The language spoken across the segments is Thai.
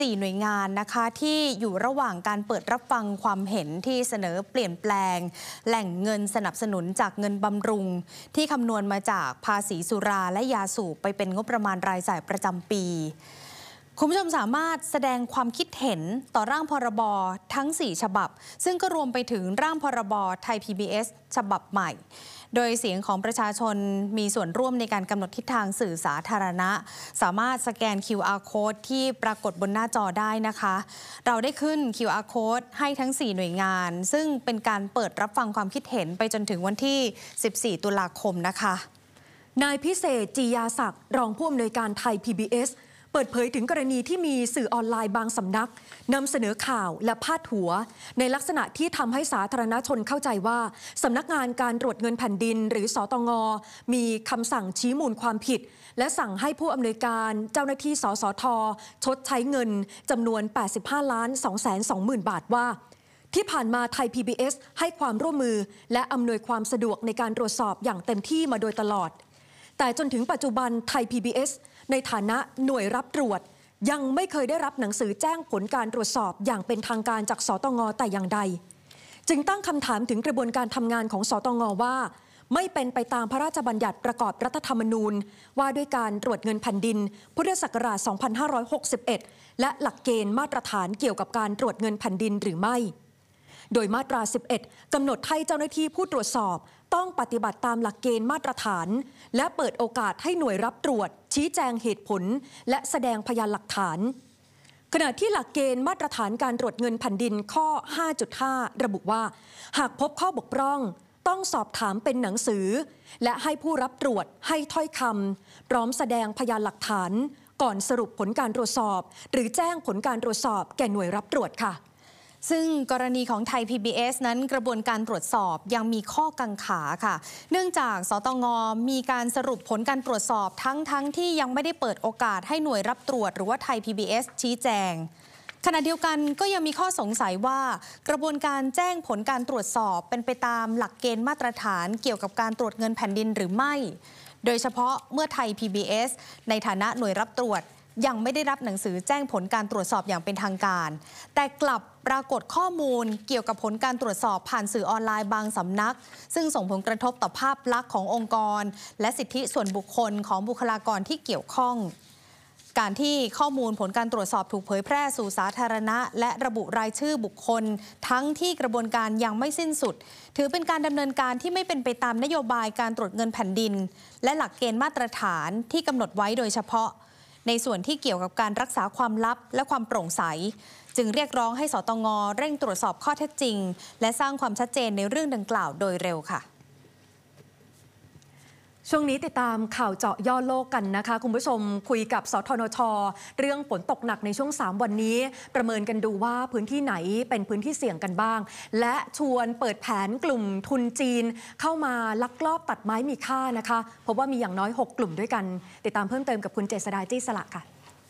4 หน่วยงานนะคะที่อยู่ระหว่างการเปิดรับฟังความเห็นที่เสนอเปลี่ยนแปลงแหล่งเงินสนับสนุนจากเงินบำรุงที่คำนวณมาจากภาษีสุราและยาสูบไปเป็นงบประมาณรายจ่ายประจำปีคุณผู้ชมสามารถแสดงความคิดเห็นต่อร่างพรบทั้ง 4 ฉบับซึ่งก็รวมไปถึงร่างพรบไทย PBS ฉบับใหม่โดยเสียงของประชาชนมีส่วนร่วมในการกำหนดทิศทางสื่อสาธารณะสามารถสแกน QR Code ที่ปรากฏบนหน้าจอได้นะคะเราได้ขึ้น QR Code ให้ทั้ง 4 หน่วยงานซึ่งเป็นการเปิดรับฟังความคิดเห็นไปจนถึงวันที่ 14 ตุลาคมนะคะนายพิเศษจียาศักดิ์รองผู้อำนวยการไทย PBSเปิดเผยถึงกรณีที่มีสื่อออนไลน์บางสำนักนำเสนอข่าวและพาดหัวในลักษณะที่ทำให้สาธารณชนเข้าใจว่าสำนักงานการตรวจเงินแผ่นดินหรือสตง.มีคำสั่งชี้มูลความผิดและสั่งให้ผู้อำนวยการเจ้าหน้าที่สสท.ชดใช้เงินจำนวน 85,220,000 บาทว่าที่ผ่านมาไทย PBS ให้ความร่วมมือและอำนวยความสะดวกในการตรวจสอบอย่างเต็มที่มาโดยตลอดแต่จนถึงปัจจุบันไทย PBS ในฐานะหน่วยรับตรวจยังไม่เคยได้รับหนังสือแจ้งผลการตรวจสอบอย่างเป็นทางการจากสตง.แต่อย่างใดจึงตั้งคำถามถึงกระบวนการทำงานของสตง.ว่าไม่เป็นไปตามพระราชบัญญัติประกอบรัฐธรรมนูญว่าด้วยการตรวจเงินแผ่นดินพุทธศักราช 2561 และหลักเกณฑ์มาตรฐานเกี่ยวกับการตรวจเงินแผ่นดินหรือไม่โดยมาตรา 11 กำหนดให้เจ้าหน้าที่ผู้ตรวจสอบต้องปฏิบัติตามหลักเกณฑ์มาตรฐานและเปิดโอกาสให้หน่วยรับตรวจชี้แจงเหตุผลและแสดงพยานหลักฐานขณะที่หลักเกณฑ์มาตรฐานการตรวจเงินแผ่นดินข้อ 5.5 ระบุว่าหากพบข้อบกพร่องต้องสอบถามเป็นหนังสือและให้ผู้รับตรวจให้ถ้อยคำพร้อมแสดงพยานหลักฐานก่อนสรุปผลการตรวจสอบหรือแจ้งผลการตรวจสอบแก่หน่วยรับตรวจค่ะซึ่งกรณีของไทย PBS นั้นกระบวนการตรวจสอบยังมีข้อกังขาค่ะเนื่องจากสตง.มีการสรุปผลการตรวจสอบทั้งที่ยังไม่ได้เปิดโอกาสให้หน่วยรับตรวจหรือว่าไทย PBS ชี้แจงขณะเดียวกันก็ยังมีข้อสงสัยว่ากระบวนการแจ้งผลการตรวจสอบเป็นไปตามหลักเกณฑ์มาตรฐานเกี่ยวกับการตรวจเงินแผ่นดินหรือไม่โดยเฉพาะเมื่อไทย PBS ในฐานะหน่วยรับตรวจยังไม่ได้รับหนังสือแจ้งผลการตรวจสอบอย่างเป็นทางการแต่กลับปรากฏข้อมูลเกี่ยวกับผลการตรวจสอบผ่านสื่อออนไลน์บางสำนักซึ่งส่งผลกระทบต่อภาพลักษณ์ขององค์กรและสิทธิส่วนบุคคลของบุคลากรที่เกี่ยวข้องการที่ข้อมูลผลการตรวจสอบถูกเผยแพร่สู่สาธารณะและระบุรายชื่อบุคคลทั้งที่กระบวนการยังไม่สิ้นสุดถือเป็นการดำเนินการที่ไม่เป็นไปตามนโยบายการตรวจเงินแผ่นดินและหลักเกณฑ์มาตรฐานที่กำหนดไว้โดยเฉพาะในส่วนที่เกี่ยวกับการรักษาความลับและความโปร่งใสจึงเรียกร้องให้สตง.เร่งตรวจสอบข้อเท็จจริงและสร้างความชัดเจนในเรื่องดังกล่าวโดยเร็วค่ะช่วงนี้ติดตามข่าวเจาะย่อโลกกันนะคะคุณผู้ชมคุยกับสทนช.เรื่องฝนตกหนักในช่วง3วันนี้ประเมินกันดูว่าพื้นที่ไหนเป็นพื้นที่เสี่ยงกันบ้างและชวนเปิดแผนกลุ่มทุนจีนเข้ามาลักลอบตัดไม้มีค่านะคะพบว่ามีอย่างน้อย6กลุ่มด้วยกันติดตามเพิ่มเติมกับคุณเจษฎาจี้สละค่ะ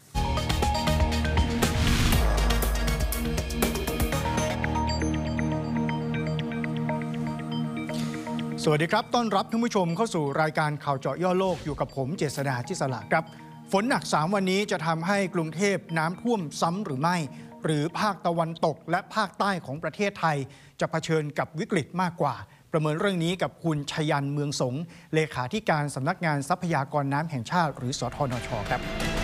สวัสดีครับต้อนรับท่านผู้ชมเข้าสู่รายการข่าวเจาะย่อโลกอยู่กับผมเจษฎาจิสละครับฝนหนัก3วันนี้จะทำให้กรุงเทพน้ำท่วมซ้ำหรือไม่หรือภาคตะวันตกและภาคใต้ของประเทศไทยจะเผชิญกับวิกฤตมากกว่าประเมินเรื่องนี้กับคุณชยันเมืองสงเลขาธิการสำนักงานทรัพยากรน้ำแห่งชาติหรือสทนช.ครับ